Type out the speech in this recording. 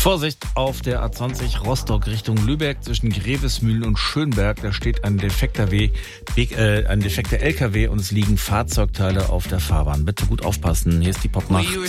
Vorsicht auf der A20 Rostock Richtung Lübeck zwischen Grevesmühlen und Schönberg. Da steht ein defekter LKW und es liegen Fahrzeugteile auf der Fahrbahn. Bitte gut aufpassen. Hier ist die Popnacht.